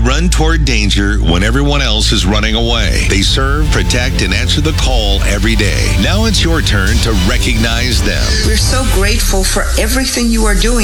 run toward danger when everyone else is running away. They serve, protect, and answer the call every day. Now it's your turn to recognize them. We're so grateful for everything you are doing.